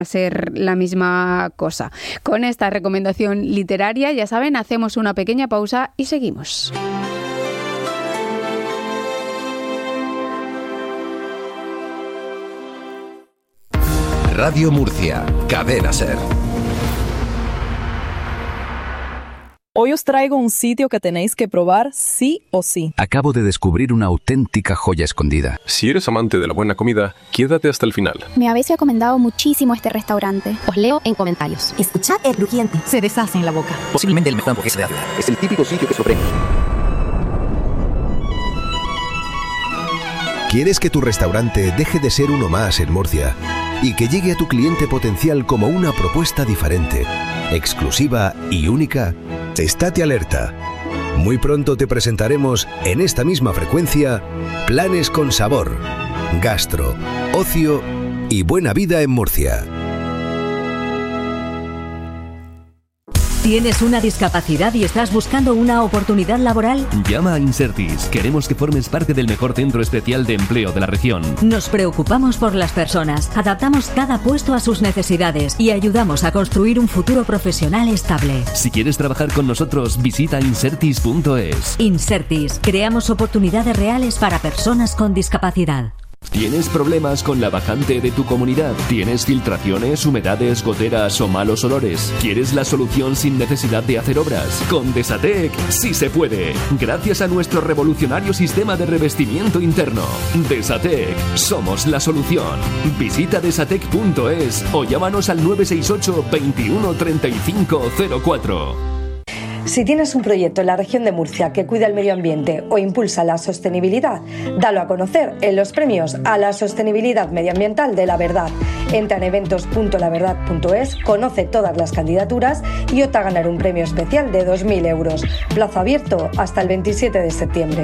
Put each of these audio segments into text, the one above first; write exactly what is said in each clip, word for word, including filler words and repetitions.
ser la misma cosa. Con esta recomendación literaria, ya saben, hacemos una pequeña pausa y seguimos. Radio Murcia, Cadena Ser. Hoy os traigo un sitio que tenéis que probar sí o sí. Acabo de descubrir una auténtica joya escondida. Si eres amante de la buena comida, quédate hasta el final. Me habéis recomendado muchísimo este restaurante. Os leo en comentarios. Escuchad el crujiente. Se deshace en la boca. Posiblemente el mejor hamburguesa de la ciudad. Es el típico sitio que sorprende. ¿Quieres que tu restaurante deje de ser uno más en Murcia y que llegue a tu cliente potencial como una propuesta diferente, exclusiva y única? Estate alerta. Muy pronto te presentaremos en esta misma frecuencia planes con sabor, gastro, ocio y buena vida en Murcia. ¿Tienes una discapacidad y estás buscando una oportunidad laboral? Llama a Insertis. Queremos que formes parte del mejor centro especial de empleo de la región. Nos preocupamos por las personas, adaptamos cada puesto a sus necesidades y ayudamos a construir un futuro profesional estable. Si quieres trabajar con nosotros, visita insertis punto es. Insertis. Creamos oportunidades reales para personas con discapacidad. ¿Tienes problemas con la vacante de tu comunidad? ¿Tienes filtraciones, humedades, goteras o malos olores? ¿Quieres la solución sin necesidad de hacer obras? Con Desatec sí se puede, gracias a nuestro revolucionario sistema de revestimiento interno. Desatec, somos la solución. Visita desatec punto es o llámanos al nueve seis ocho, veintiuno, treinta y cinco cero cuatro. Si tienes un proyecto en la región de Murcia que cuida el medio ambiente o impulsa la sostenibilidad, dalo a conocer en los premios a la sostenibilidad medioambiental de La Verdad. Entra en eventos punto la verdad punto es, conoce todas las candidaturas y opta a ganar un premio especial de dos mil euros. Plazo abierto hasta el veintisiete de septiembre.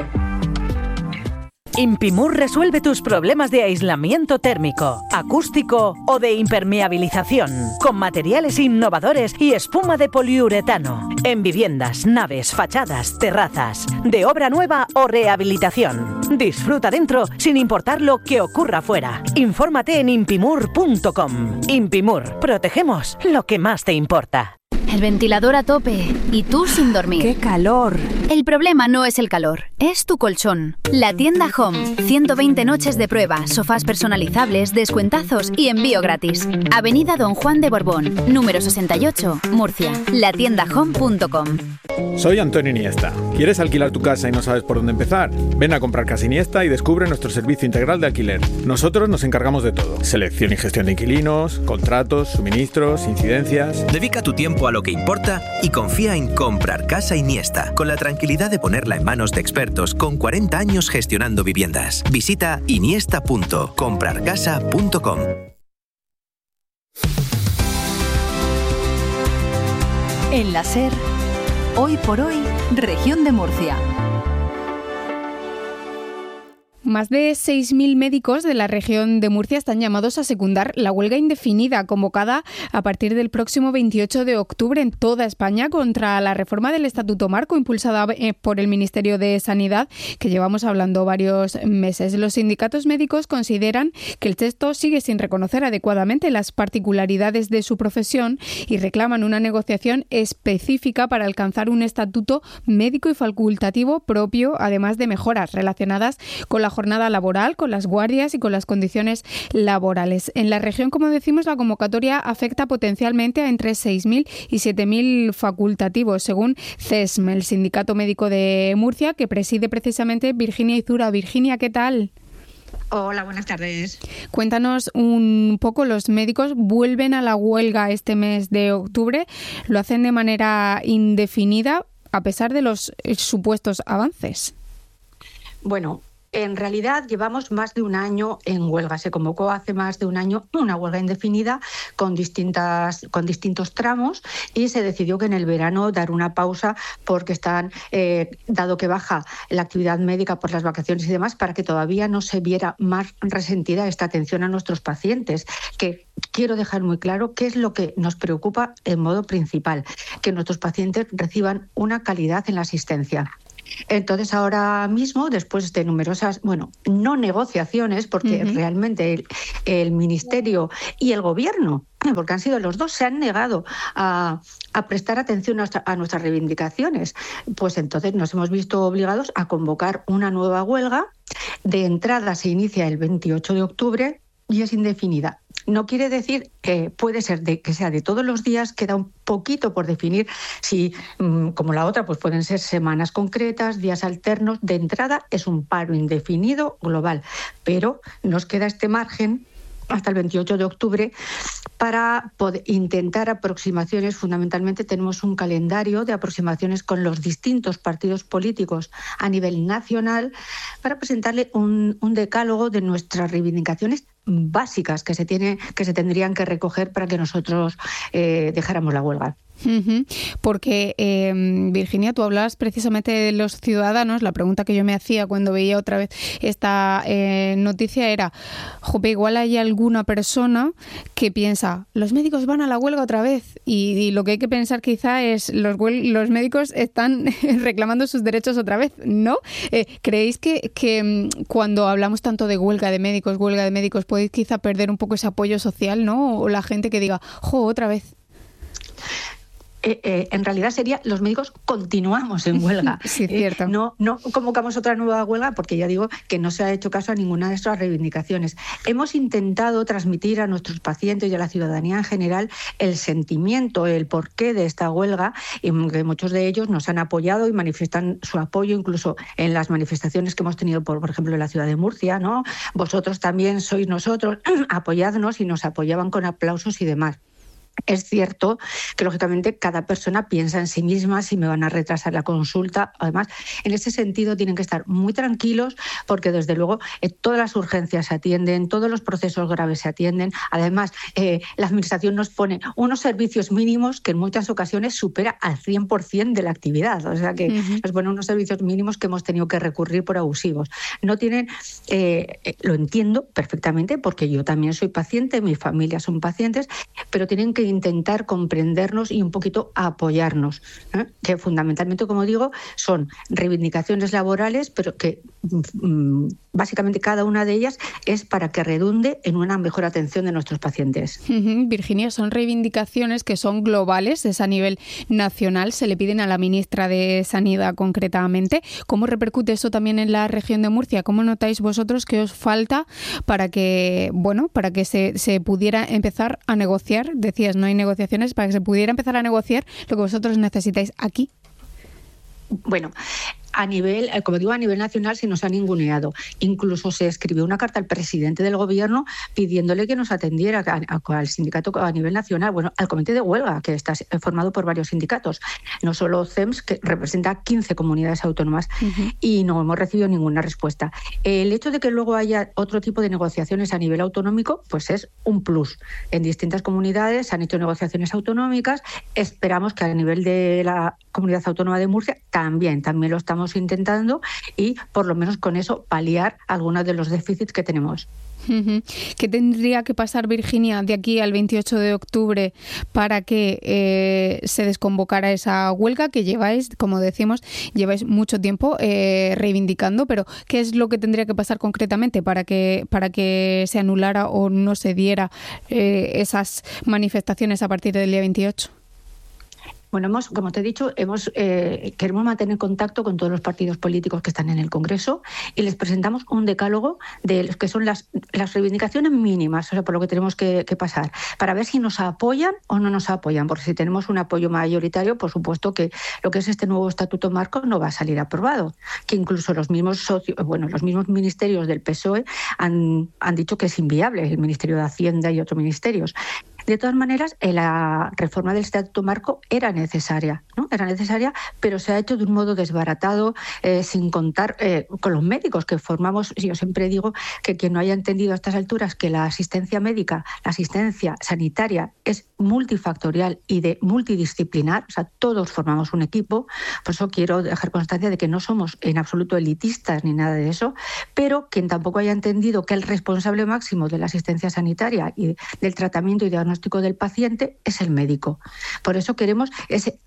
Impimur resuelve tus problemas de aislamiento térmico, acústico o de impermeabilización, con materiales innovadores y espuma de poliuretano, en viviendas, naves, fachadas, terrazas, de obra nueva o rehabilitación. Disfruta dentro sin importar lo que ocurra fuera. Infórmate en impimur punto com. Impimur, protegemos lo que más te importa. El ventilador a tope y tú sin dormir. ¡Qué calor! El problema no es el calor, es tu colchón. La tienda Home. ciento veinte noches de prueba, sofás personalizables, descuentazos y envío gratis. Avenida Don Juan de Borbón, número sesenta y ocho, Murcia. la tienda home punto com. Soy Antonio Iniesta. ¿Quieres alquilar tu casa y no sabes por dónde empezar? Ven a comprar Casa Iniesta y descubre nuestro servicio integral de alquiler. Nosotros nos encargamos de todo. Selección y gestión de inquilinos, contratos, suministros, incidencias... Dedica tu tiempo a lo que importa y confía en Comprar Casa Iniesta, con la tranquilidad de ponerla en manos de expertos con cuarenta años gestionando viviendas. Visita iniesta punto comprar casa punto com. En la SER, hoy por hoy, Región de Murcia. Más de seis mil médicos de la región de Murcia están llamados a secundar la huelga indefinida convocada a partir del próximo veintiocho de octubre en toda España contra la reforma del Estatuto Marco impulsada por el Ministerio de Sanidad, que llevamos hablando varios meses. Los sindicatos médicos consideran que el texto sigue sin reconocer adecuadamente las particularidades de su profesión y reclaman una negociación específica para alcanzar un estatuto médico y facultativo propio, además de mejoras relacionadas con la jornada laboral, con las guardias y con las condiciones laborales. En la región, como decimos, la convocatoria afecta potencialmente a entre seis mil y siete mil facultativos, según CESM, el Sindicato Médico de Murcia, que preside precisamente Virginia Izura. Virginia, ¿qué tal? Hola, buenas tardes. Cuéntanos un poco, los médicos vuelven a la huelga este mes de octubre, lo hacen de manera indefinida a pesar de los supuestos avances. Bueno, en realidad llevamos más de un año en huelga. Se convocó hace más de un año una huelga indefinida con distintas con distintos tramos y se decidió que en el verano dar una pausa porque están, eh, dado que baja la actividad médica por las vacaciones y demás, para que todavía no se viera más resentida esta atención a nuestros pacientes, que quiero dejar muy claro qué es lo que nos preocupa en modo principal, que nuestros pacientes reciban una calidad en la asistencia. Entonces, ahora mismo, después de numerosas, bueno, no negociaciones, porque uh-huh. realmente el, el Ministerio y el Gobierno, porque han sido los dos, se han negado a, a prestar atención a, nuestra, a nuestras reivindicaciones, pues entonces nos hemos visto obligados a convocar una nueva huelga. De entrada se inicia el veintiocho de octubre y es indefinida. No quiere decir que puede ser de, que sea de todos los días, queda un poquito por definir si, como la otra, pues pueden ser semanas concretas, días alternos. De entrada es un paro indefinido global, pero nos queda este margen hasta el veintiocho de octubre para poder intentar aproximaciones. Fundamentalmente tenemos un calendario de aproximaciones con los distintos partidos políticos a nivel nacional para presentarle un, un decálogo de nuestras reivindicaciones básicas que se tiene, que se tendrían que recoger para que nosotros eh, dejáramos la huelga. Uh-huh. Porque, eh, Virginia, tú hablabas precisamente de los ciudadanos. La pregunta que yo me hacía cuando veía otra vez esta eh, noticia era, jope, igual hay alguna persona que piensa, los médicos van a la huelga otra vez, y, y lo que hay que pensar quizá es, los, huel- los médicos están reclamando sus derechos otra vez, ¿no? Eh, ¿Creéis que, que cuando hablamos tanto de huelga de médicos, huelga de médicos, podéis quizá perder un poco ese apoyo social, ¿no? O la gente que diga, jo, otra vez. Eh, eh, en realidad sería, los médicos continuamos en huelga. Sí, cierto. Eh, no, no convocamos otra nueva huelga porque ya digo que no se ha hecho caso a ninguna de nuestras reivindicaciones. Hemos intentado transmitir a nuestros pacientes y a la ciudadanía en general el sentimiento, el porqué de esta huelga, y que muchos de ellos nos han apoyado y manifiestan su apoyo incluso en las manifestaciones que hemos tenido, por, por ejemplo, en la ciudad de Murcia, ¿no? Vosotros también sois nosotros, apoyadnos, y nos apoyaban con aplausos y demás. Es cierto que, lógicamente, cada persona piensa en sí misma si me van a retrasar la consulta. Además, en ese sentido tienen que estar muy tranquilos porque, desde luego, eh, todas las urgencias se atienden, todos los procesos graves se atienden. Además, eh, la Administración nos pone unos servicios mínimos que en muchas ocasiones supera al cien por ciento de la actividad. O sea que uh-huh. nos ponen unos servicios mínimos que hemos tenido que recurrir por abusivos. No tienen, eh, lo entiendo perfectamente porque yo también soy paciente, mi familia son pacientes, pero tienen que intentar comprendernos y un poquito apoyarnos, ¿eh? Que fundamentalmente, como digo, son reivindicaciones laborales, pero que mm, básicamente cada una de ellas es para que redunde en una mejor atención de nuestros pacientes. Uh-huh. Virginia, son reivindicaciones que son globales, es a nivel nacional, se le piden a la ministra de Sanidad concretamente. ¿Cómo repercute eso también en la región de Murcia? ¿Cómo notáis vosotros que os falta para que, bueno, para que se, se pudiera empezar a negociar? Decías, no hay negociaciones, para que se pudiera empezar a negociar lo que vosotros necesitáis aquí. Bueno, a nivel, como digo, a nivel nacional se nos ha ninguneado. Incluso se escribió una carta al presidente del Gobierno pidiéndole que nos atendiera al sindicato a nivel nacional, bueno, al comité de huelga, que está formado por varios sindicatos, no solo C E M S, que representa quince comunidades autónomas, uh-huh. y no hemos recibido ninguna respuesta. El hecho de que luego haya otro tipo de negociaciones a nivel autonómico, pues es un plus. En distintas comunidades se han hecho negociaciones autonómicas, esperamos que a nivel de la Comunidad Autónoma de Murcia también, también lo estamos intentando, y por lo menos con eso paliar algunos de los déficits que tenemos. Uh-huh. ¿Qué tendría que pasar, Virginia, de aquí al veintiocho de octubre para que eh, se desconvocara esa huelga que lleváis, como decimos, lleváis mucho tiempo eh, reivindicando, pero qué es lo que tendría que pasar concretamente para que, para que se anulara o no se diera eh, esas manifestaciones a partir del día veintiocho? Bueno, hemos, como te he dicho, hemos eh, queremos mantener contacto con todos los partidos políticos que están en el Congreso y les presentamos un decálogo de los que son las, las reivindicaciones mínimas, o sea, por lo que tenemos que, que pasar, para ver si nos apoyan o no nos apoyan, porque si tenemos un apoyo mayoritario, por supuesto que lo que es este nuevo estatuto marco no va a salir aprobado, que incluso los mismos socios, bueno, los mismos ministerios del P S O E han, han dicho que es inviable, el Ministerio de Hacienda y otros ministerios. De todas maneras, la reforma del Estatuto Marco era necesaria, ¿no? Era necesaria, pero se ha hecho de un modo desbaratado, eh, sin contar eh, con los médicos que formamos. Yo siempre digo que quien no haya entendido a estas alturas que la asistencia médica, la asistencia sanitaria es multifactorial y de multidisciplinar, o sea, todos formamos un equipo, por eso quiero dejar constancia de que no somos en absoluto elitistas ni nada de eso, pero quien tampoco haya entendido que el responsable máximo de la asistencia sanitaria y del tratamiento y diagnóstico del paciente es el médico. Por eso queremos ese ámbito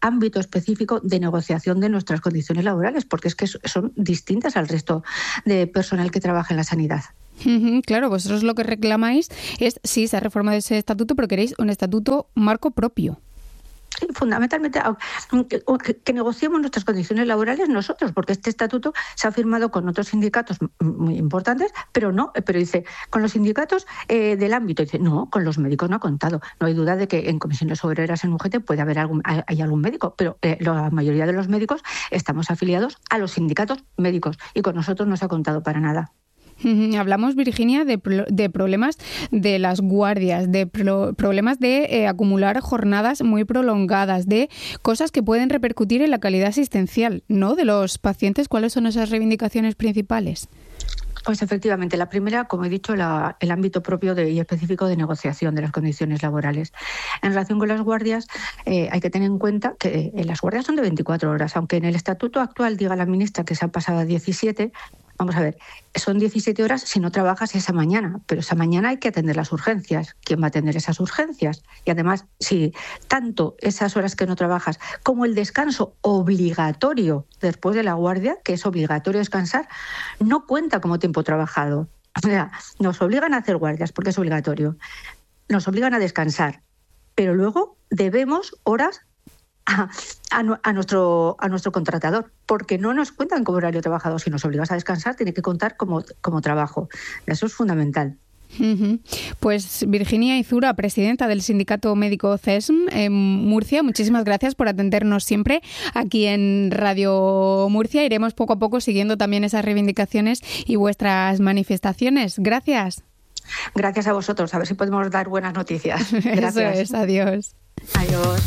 específico de negociación de nuestras condiciones laborales, porque es que son distintas al resto de personal que trabaja en la sanidad. Claro, vosotros lo que reclamáis es, sí, se ha reformado ese estatuto, pero queréis un estatuto marco propio. Sí, fundamentalmente que, que negociemos nuestras condiciones laborales nosotros, porque este estatuto se ha firmado con otros sindicatos muy importantes, pero no, pero dice, con los sindicatos eh, del ámbito, dice, no, con los médicos no ha contado. No hay duda de que en comisiones obreras en U G T puede haber algún, hay algún médico, pero eh, la mayoría de los médicos estamos afiliados a los sindicatos médicos y con nosotros no se ha contado para nada. Hablamos, Virginia, de, pro- de problemas de las guardias, de pro- problemas de eh, acumular jornadas muy prolongadas, de cosas que pueden repercutir en la calidad asistencial, ¿no?, de los pacientes. ¿Cuáles son esas reivindicaciones principales? Pues efectivamente, la primera, como he dicho, la, el ámbito propio de, y específico de negociación de las condiciones laborales. En relación con las guardias, eh, hay que tener en cuenta que eh, las guardias son de veinticuatro horas, aunque en el estatuto actual diga la ministra que se han pasado a diecisiete. Vamos a ver, son diecisiete horas si no trabajas esa mañana, pero esa mañana hay que atender las urgencias. ¿Quién va a atender esas urgencias? Y además, si tanto esas horas que no trabajas como el descanso obligatorio después de la guardia, que es obligatorio descansar, no cuenta como tiempo trabajado. O sea, nos obligan a hacer guardias porque es obligatorio, nos obligan a descansar, pero luego debemos horas A, a, a, nuestro, a nuestro contratador, porque no nos cuentan como horario trabajado. Si nos obligas a descansar, tiene que contar como, como trabajo. Eso es fundamental. Uh-huh. Pues Virginia Izura, presidenta del Sindicato Médico C E S M en Murcia, muchísimas gracias por atendernos siempre aquí en Radio Murcia. Iremos poco a poco siguiendo también esas reivindicaciones y vuestras manifestaciones. Gracias. Gracias a vosotros. A ver si podemos dar buenas noticias. Gracias. Eso es. Adiós. Adiós.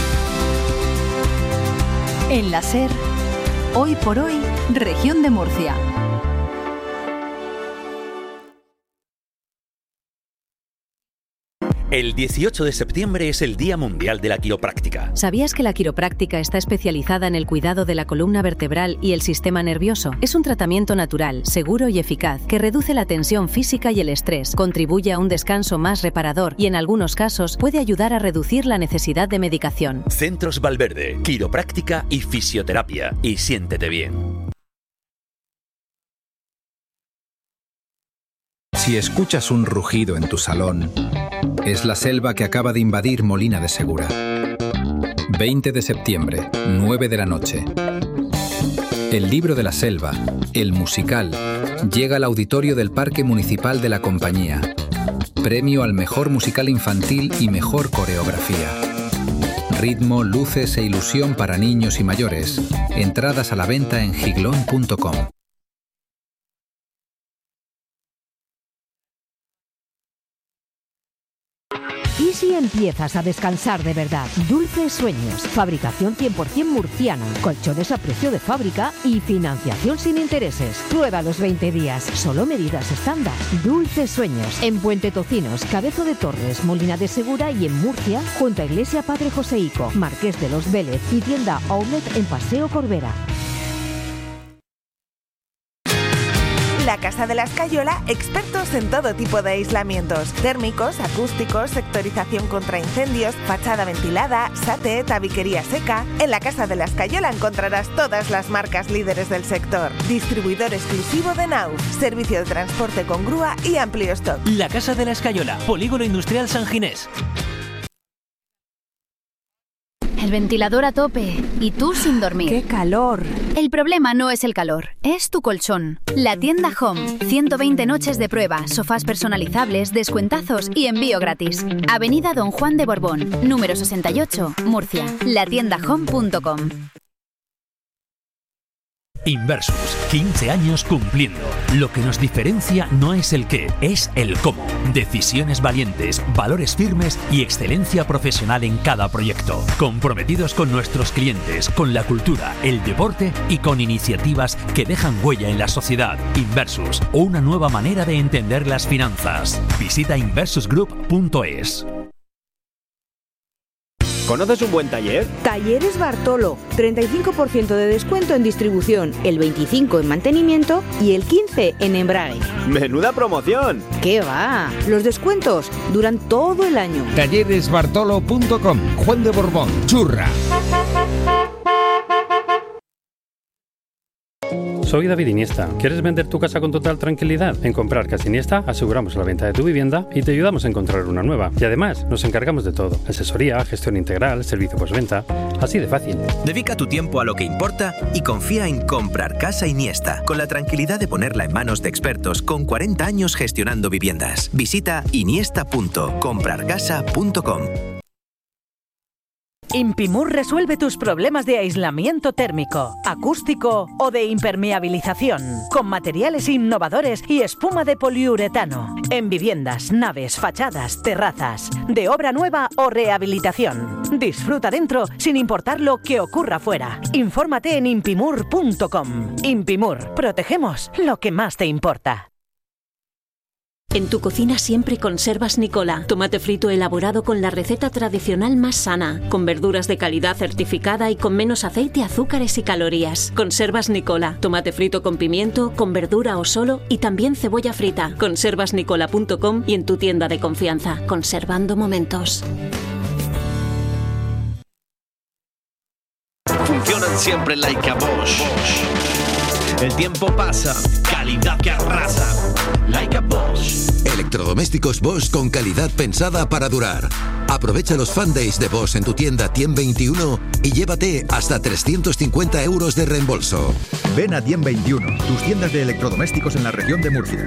En la SER, hoy por hoy, Región de Murcia. El dieciocho de septiembre es el Día Mundial de la Quiropráctica. ¿Sabías que la quiropráctica está especializada en el cuidado de la columna vertebral y el sistema nervioso? Es un tratamiento natural, seguro y eficaz que reduce la tensión física y el estrés, contribuye a un descanso más reparador y en algunos casos puede ayudar a reducir la necesidad de medicación. Centros Valverde, quiropráctica y fisioterapia. Y siéntete bien. Si escuchas un rugido en tu salón, es la selva que acaba de invadir Molina de Segura. veinte de septiembre, nueve de la noche. El libro de la selva, el musical, llega al auditorio del Parque Municipal de la Compañía. Premio al mejor musical infantil y mejor coreografía. Ritmo, luces e ilusión para niños y mayores. Entradas a la venta en giglón punto com. ¿Y si empiezas a descansar de verdad? Dulces Sueños, fabricación cien por ciento murciana, colchones a precio de fábrica y financiación sin intereses. Prueba los veinte días, solo medidas estándar. Dulces Sueños, en Puente Tocinos, Cabezo de Torres, Molina de Segura y en Murcia, junto a Iglesia Padre Joseico, Marqués de los Vélez y tienda Outlet en Paseo Corbera. La Casa de la Escayola, expertos en todo tipo de aislamientos, térmicos, acústicos, sectorización contra incendios, fachada ventilada, sate, tabiquería seca. En la Casa de la Escayola encontrarás todas las marcas líderes del sector. Distribuidor exclusivo de Nauf, servicio de transporte con grúa y amplio stock. La Casa de la Escayola, Polígono Industrial San Ginés. El ventilador a tope y tú sin dormir. ¡Qué calor! El problema no es el calor, es tu colchón. La tienda Home. ciento veinte noches de prueba, sofás personalizables, descuentazos y envío gratis. Avenida Don Juan de Borbón, número sesenta y ocho, Murcia. la tienda home punto com. Inversus, quince años cumpliendo. Lo que nos diferencia no es el qué, es el cómo. Decisiones valientes, valores firmes y excelencia profesional en cada proyecto. Comprometidos con nuestros clientes, con la cultura, el deporte y con iniciativas que dejan huella en la sociedad. Inversus, una nueva manera de entender las finanzas. Visita inversus group punto es. ¿Conoces un buen taller? Talleres Bartolo, treinta y cinco por ciento de descuento en distribución, el veinticinco por ciento en mantenimiento y el quince por ciento en embrague. ¡Menuda promoción! ¿Qué va? Los descuentos duran todo el año. talleres bartolo punto com, Juan de Borbón, Churra. Soy David Iniesta. ¿Quieres vender tu casa con total tranquilidad? En Comprar Casa Iniesta aseguramos la venta de tu vivienda y te ayudamos a encontrar una nueva. Y además nos encargamos de todo: asesoría, gestión integral, servicio postventa. Así de fácil. Dedica tu tiempo a lo que importa y confía en Comprar Casa Iniesta, con la tranquilidad de ponerla en manos de expertos con cuarenta años gestionando viviendas. Visita iniesta punto comprar casa punto com. Impimur resuelve tus problemas de aislamiento térmico, acústico o de impermeabilización, con materiales innovadores y espuma de poliuretano, en viviendas, naves, fachadas, terrazas, de obra nueva o rehabilitación. Disfruta dentro sin importar lo que ocurra fuera. Infórmate en impimur punto com. Impimur, protegemos lo que más te importa. En tu cocina siempre conservas Nicola, tomate frito elaborado con la receta tradicional más sana, con verduras de calidad certificada y con menos aceite, azúcares y calorías. Conservas Nicola, tomate frito con pimiento, con verdura o solo, y también cebolla frita. conservas nicola punto com y en tu tienda de confianza. Conservando momentos. Funcionan siempre like a Bosch. El tiempo pasa, calidad que arrasa. Like a Bosch. Electrodomésticos Bosch con calidad pensada para durar. Aprovecha los Fan Days de Bosch en tu tienda Tien veintiuno y llévate hasta trescientos cincuenta euros de reembolso. Ven a Tien veintiuno, tus tiendas de electrodomésticos en la región de Murcia.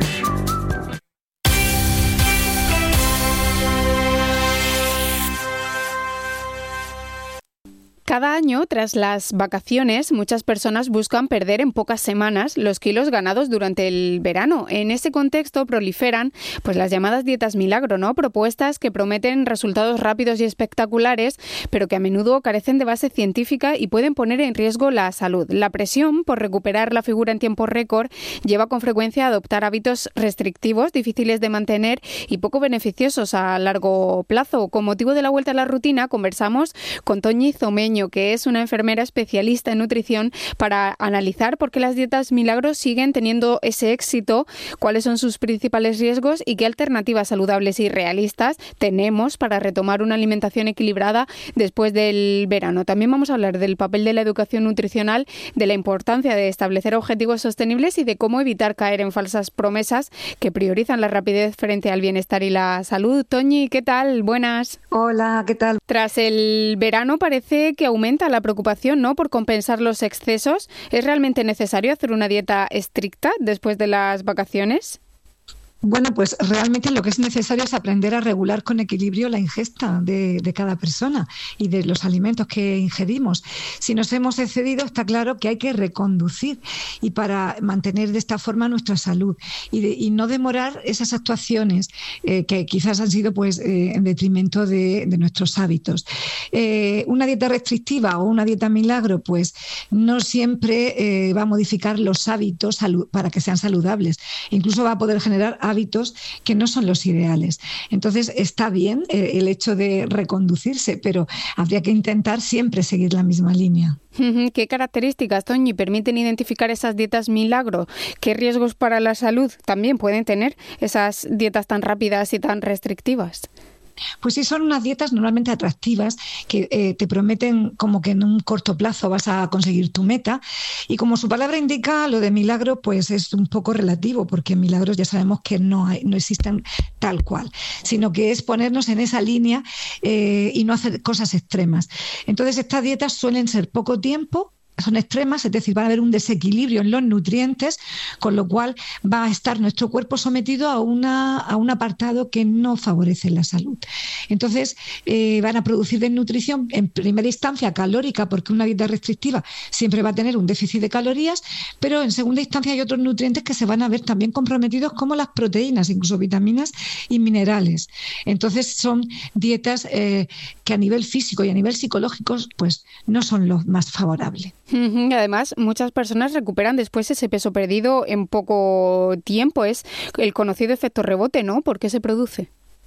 Cada año, tras las vacaciones, muchas personas buscan perder en pocas semanas los kilos ganados durante el verano. En ese contexto proliferan pues las llamadas dietas milagro, ¿no? Propuestas que prometen resultados rápidos y espectaculares, pero que a menudo carecen de base científica y pueden poner en riesgo la salud. La presión por recuperar la figura en tiempo récord lleva con frecuencia a adoptar hábitos restrictivos, difíciles de mantener y poco beneficiosos a largo plazo. Con motivo de la vuelta a la rutina, conversamos con Toñi Zomeño, que es una enfermera especialista en nutrición, para analizar por qué las dietas milagros siguen teniendo ese éxito, cuáles son sus principales riesgos y qué alternativas saludables y realistas tenemos para retomar una alimentación equilibrada después del verano. También vamos a hablar del papel de la educación nutricional, de la importancia de establecer objetivos sostenibles y de cómo evitar caer en falsas promesas que priorizan la rapidez frente al bienestar y la salud. Toñi, ¿qué tal? Buenas. Hola, ¿qué tal? Tras el verano parece que aumenta la preocupación, ¿no?, por compensar los excesos. ¿Es realmente necesario hacer una dieta estricta después de las vacaciones? Bueno, pues realmente lo que es necesario es aprender a regular con equilibrio la ingesta de, de cada persona y de los alimentos que ingerimos. Si nos hemos excedido, está claro que hay que reconducir y para mantener de esta forma nuestra salud y, de, y no demorar esas actuaciones eh, que quizás han sido pues eh, en detrimento de, de nuestros hábitos. Eh, una dieta restrictiva o una dieta milagro pues no siempre eh, va a modificar los hábitos salu- para que sean saludables. Incluso va a poder generar hábitos que no son los ideales. Entonces está bien eh, el hecho de reconducirse, pero habría que intentar siempre seguir la misma línea. ¿Qué características, Toñi, permiten identificar esas dietas milagro? ¿Qué riesgos para la salud también pueden tener esas dietas tan rápidas y tan restrictivas? Pues sí, son unas dietas normalmente atractivas que eh, te prometen como que en un corto plazo vas a conseguir tu meta, y como su palabra indica, lo de milagro pues es un poco relativo, porque milagros ya sabemos que no hay, no existen tal cual, sino que es ponernos en esa línea eh, y no hacer cosas extremas. Entonces estas dietas suelen ser poco tiempo, son extremas, es decir, va a haber un desequilibrio en los nutrientes, con lo cual va a estar nuestro cuerpo sometido a, una, a un apartado que no favorece la salud. Entonces, eh, van a producir desnutrición, en primera instancia calórica, porque una dieta restrictiva siempre va a tener un déficit de calorías, pero en segunda instancia hay otros nutrientes que se van a ver también comprometidos, como las proteínas, incluso vitaminas y minerales. Entonces, son dietas eh, que a nivel físico y a nivel psicológico pues no son los más favorables. Además, muchas personas recuperan después ese peso perdido en poco tiempo. Es el conocido efecto rebote, ¿no? ¿Por qué se produce?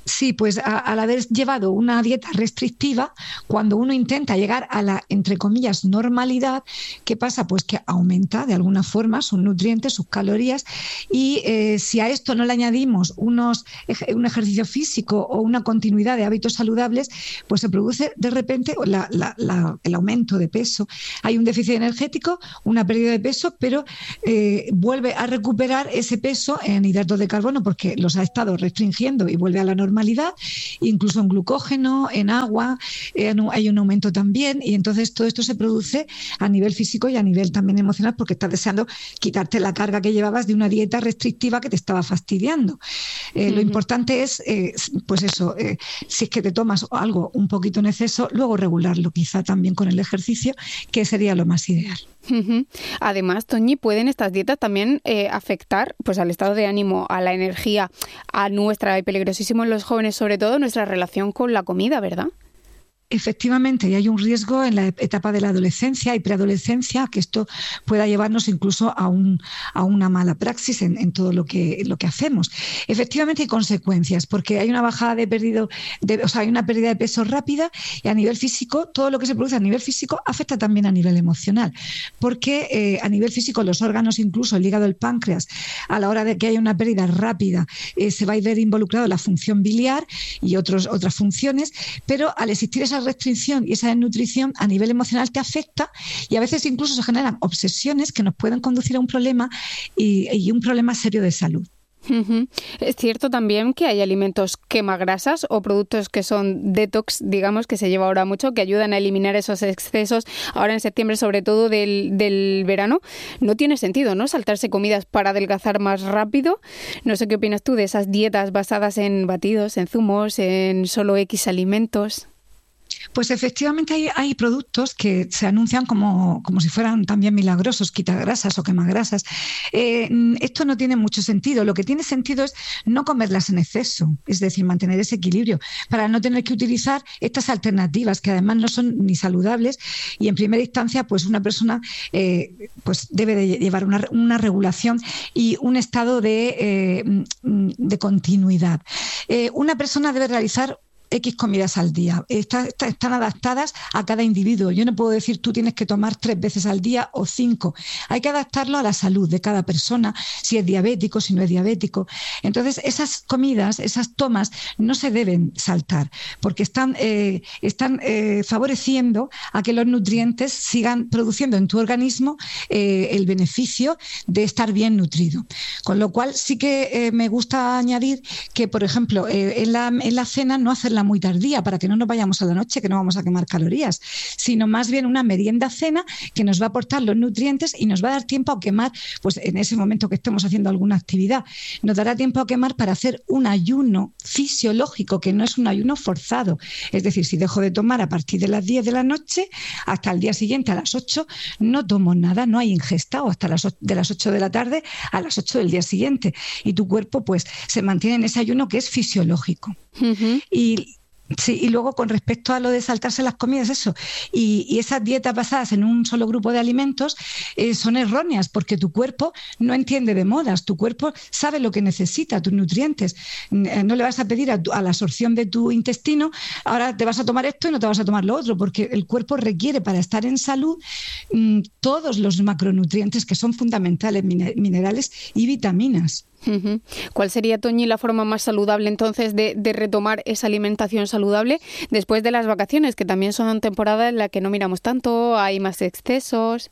Sí, pues a, al haber llevado una dieta restrictiva, cuando uno intenta llegar a la, entre comillas, normalidad, ¿qué pasa? Pues que aumenta de alguna forma sus nutrientes, sus calorías, y eh, si a esto no le añadimos unos, un ejercicio físico o una continuidad de hábitos saludables, pues se produce de repente la, la, la, el aumento de peso. Hay un déficit energético, una pérdida de peso, pero eh, vuelve a recuperar ese peso en hidratos de carbono porque los ha estado restringiendo y vuelve a la normalidad. Normalidad, incluso en glucógeno, en agua, en, hay un aumento también, y entonces todo esto se produce a nivel físico y a nivel también emocional porque estás deseando quitarte la carga que llevabas de una dieta restrictiva que te estaba fastidiando. Eh, uh-huh. Lo importante es, eh, pues eso, eh, si es que te tomas algo un poquito en exceso, luego regularlo quizá también con el ejercicio, que sería lo más ideal. Uh-huh. Además, Toñi, ¿pueden estas dietas también eh, afectar pues al estado de ánimo, a la energía, a nuestra, y peligrosísimo en los jóvenes, sobre todo nuestra relación con la comida, ¿verdad? Efectivamente, y hay un riesgo en la etapa de la adolescencia y preadolescencia que esto pueda llevarnos incluso a, un, a una mala praxis en, en todo lo que, lo que hacemos. Efectivamente hay consecuencias porque hay una bajada de pérdida, de, o sea, hay una pérdida de peso rápida y a nivel físico, todo lo que se produce a nivel físico afecta también a nivel emocional, porque eh, a nivel físico los órganos, incluso el hígado, el páncreas, a la hora de que haya una pérdida rápida, eh, se va a ver involucrado la función biliar y otros, otras funciones, pero al existir esa restricción y esa desnutrición a nivel emocional te afecta y a veces incluso se generan obsesiones que nos pueden conducir a un problema y, y un problema serio de salud. Uh-huh. Es cierto también que hay alimentos quemagrasas o productos que son detox, digamos, que se lleva ahora mucho, que ayudan a eliminar esos excesos ahora en septiembre, sobre todo del, del verano. No tiene sentido, ¿no?, saltarse comidas para adelgazar más rápido. No sé qué opinas tú de esas dietas basadas en batidos, en zumos, en solo X alimentos. Pues efectivamente hay, hay productos que se anuncian como, como si fueran también milagrosos, quitagrasas o quemagrasas. Eh, esto no tiene mucho sentido. Lo que tiene sentido es no comerlas en exceso, es decir, mantener ese equilibrio para no tener que utilizar estas alternativas que además no son ni saludables y en primera instancia pues una persona eh, pues debe de llevar una, una regulación y un estado de, eh, de continuidad. Eh, una persona debe realizar X comidas al día. Está, está, están adaptadas a cada individuo. Yo no puedo decir tú tienes que tomar tres veces al día o cinco. Hay que adaptarlo a la salud de cada persona, si es diabético, si no es diabético. Entonces, esas comidas, esas tomas no se deben saltar porque están, eh, están eh, favoreciendo a que los nutrientes sigan produciendo en tu organismo eh, el beneficio de estar bien nutrido. Con lo cual, sí que eh, me gusta añadir que, por ejemplo, eh, en, la, en la cena no hacerla muy tardía para que no nos vayamos a la noche, que no vamos a quemar calorías, sino más bien una merienda cena que nos va a aportar los nutrientes y nos va a dar tiempo a quemar, pues en ese momento que estemos haciendo alguna actividad, nos dará tiempo a quemar para hacer un ayuno fisiológico, que no es un ayuno forzado. Es decir, si dejo de tomar a partir de las diez de la noche hasta el día siguiente a las ocho, no tomo nada, no hay ingesta, o hasta las ocho, de las ocho de la tarde a las ocho del día siguiente. Y tu cuerpo pues se mantiene en ese ayuno que es fisiológico. Uh-huh. Y sí, y luego con respecto a lo de saltarse las comidas, eso, y, y esas dietas basadas en un solo grupo de alimentos eh, son erróneas porque tu cuerpo no entiende de modas, tu cuerpo sabe lo que necesita, tus nutrientes. No le vas a pedir a, tu, a la absorción de tu intestino, ahora te vas a tomar esto y no te vas a tomar lo otro, porque el cuerpo requiere para estar en salud mmm, todos los macronutrientes que son fundamentales, minerales y vitaminas. Uh-huh. ¿Cuál sería, Toñi, la forma más saludable entonces de, de retomar esa alimentación saludable después de las vacaciones, que también son temporada en la que no miramos tanto, hay más excesos?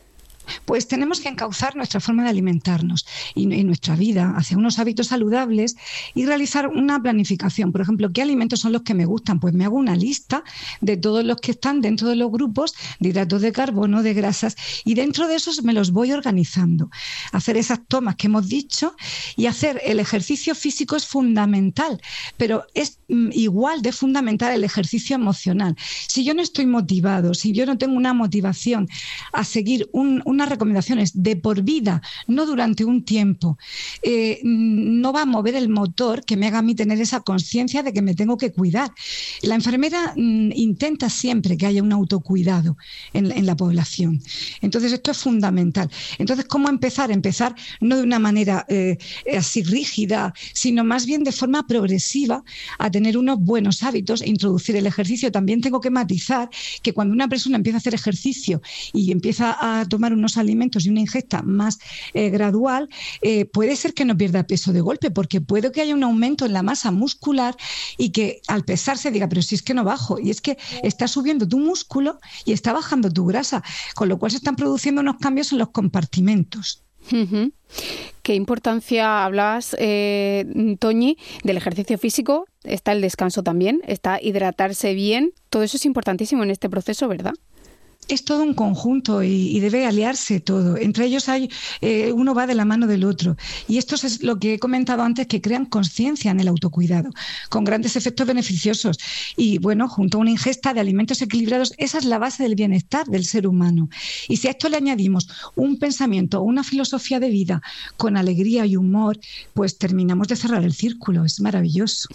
Pues tenemos que encauzar nuestra forma de alimentarnos y, y nuestra vida hacia unos hábitos saludables y realizar una planificación. Por ejemplo, ¿qué alimentos son los que me gustan? Pues me hago una lista de todos los que están dentro de los grupos de hidratos de carbono, de grasas, y dentro de esos me los voy organizando. Hacer esas tomas que hemos dicho y hacer el ejercicio físico es fundamental, pero es mm, igual de fundamental el ejercicio emocional. Si yo no estoy motivado, si yo no tengo una motivación a seguir un, un unas recomendaciones de por vida, no durante un tiempo, eh, no va a mover el motor que me haga a mí tener esa conciencia de que me tengo que cuidar. La enfermera mm, intenta siempre que haya un autocuidado en, en la población. Entonces esto es fundamental. Entonces, ¿cómo empezar? Empezar no de una manera eh, así rígida, sino más bien de forma progresiva a tener unos buenos hábitos e introducir el ejercicio. También tengo que matizar que cuando una persona empieza a hacer ejercicio y empieza a tomar unos alimentos y una ingesta más eh, gradual, eh, puede ser que no pierda peso de golpe, porque puede que haya un aumento en la masa muscular y que al pesarse diga, pero si es que no bajo, y es que está subiendo tu músculo y está bajando tu grasa, con lo cual se están produciendo unos cambios en los compartimentos. Uh-huh. ¿Qué importancia hablabas, eh, Toñi, del ejercicio físico? Está el descanso también, está hidratarse bien. Todo eso es importantísimo en este proceso, ¿verdad? Es todo un conjunto y, y debe aliarse todo. Entre ellos hay eh, uno va de la mano del otro. Y esto es lo que he comentado antes, que crean conciencia en el autocuidado, con grandes efectos beneficiosos. Y bueno, junto a una ingesta de alimentos equilibrados, esa es la base del bienestar del ser humano. Y si a esto le añadimos un pensamiento, una filosofía de vida con alegría y humor, pues terminamos de cerrar el círculo. Es maravilloso.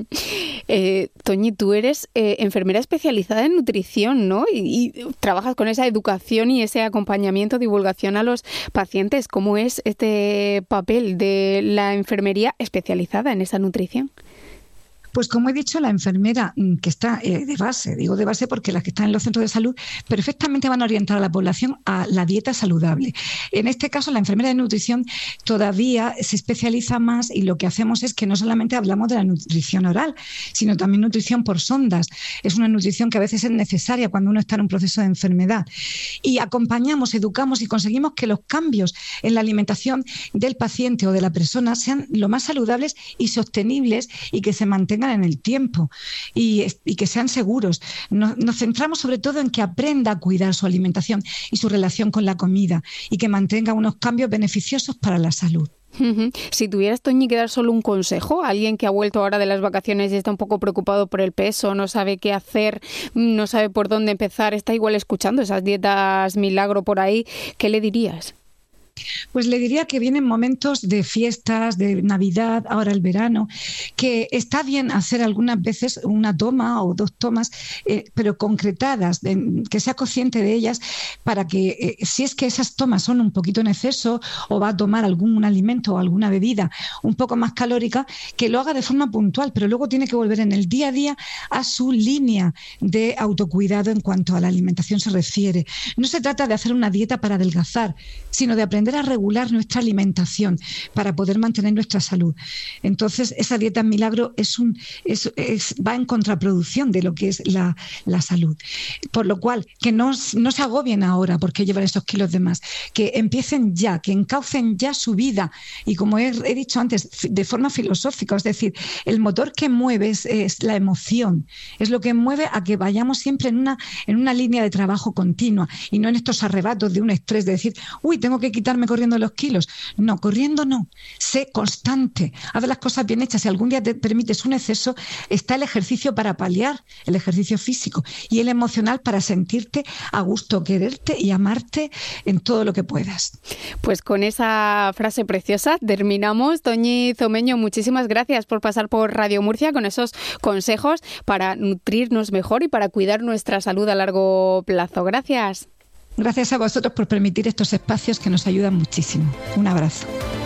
eh, Toñi, tú eres eh, enfermera especializada en nutrición, ¿no? Y, y trabajas con esa educación y ese acompañamiento, divulgación a los pacientes. ¿Cómo es este papel de la enfermería especializada en esa nutrición? Pues como he dicho, la enfermera que está eh, de base, digo de base porque las que están en los centros de salud perfectamente van a orientar a la población a la dieta saludable. En este caso, la enfermera de nutrición todavía se especializa más y lo que hacemos es que no solamente hablamos de la nutrición oral, sino también nutrición por sondas. Es una nutrición que a veces es necesaria cuando uno está en un proceso de enfermedad. Y acompañamos, educamos y conseguimos que los cambios en la alimentación del paciente o de la persona sean lo más saludables y sostenibles y que se mantengan en el tiempo y, y que sean seguros. Nos, nos centramos sobre todo en que aprenda a cuidar su alimentación y su relación con la comida y que mantenga unos cambios beneficiosos para la salud. Uh-huh. Si tuvieras, Toñi, que dar solo un consejo a alguien que ha vuelto ahora de las vacaciones y está un poco preocupado por el peso, no sabe qué hacer, no sabe por dónde empezar, está igual escuchando esas dietas milagro por ahí, ¿qué le dirías? Pues le diría que vienen momentos de fiestas, de Navidad, ahora el verano, que está bien hacer algunas veces una toma o dos tomas, eh, pero concretadas, de, que sea consciente de ellas, para que eh, si es que esas tomas son un poquito en exceso o va a tomar algún alimento o alguna bebida un poco más calórica, que lo haga de forma puntual, pero luego tiene que volver en el día a día a su línea de autocuidado en cuanto a la alimentación se refiere. No se trata de hacer una dieta para adelgazar, sino de aprender a regular nuestra alimentación para poder mantener nuestra salud. Entonces, esa dieta milagro es un, es, es, va en contraproducción de lo que es la, la salud. Por lo cual, que no, no se agobien ahora porque llevan esos kilos de más, que empiecen ya, que encaucen ya su vida y, como he, he dicho antes, de forma filosófica, es decir, el motor que mueve es, es la emoción, es lo que mueve a que vayamos siempre en una, en una línea de trabajo continua y no en estos arrebatos de un estrés de decir, uy, tengo que quitar corriendo los kilos. No, corriendo no. Sé constante. Haz las cosas bien hechas. Si algún día te permites un exceso, está el ejercicio para paliar, el ejercicio físico, y el emocional para sentirte a gusto, quererte y amarte en todo lo que puedas. Pues con esa frase preciosa terminamos. Toñi Zomeño, muchísimas gracias por pasar por Radio Murcia con esos consejos para nutrirnos mejor y para cuidar nuestra salud a largo plazo. Gracias. Gracias a vosotros por permitir estos espacios que nos ayudan muchísimo. Un abrazo.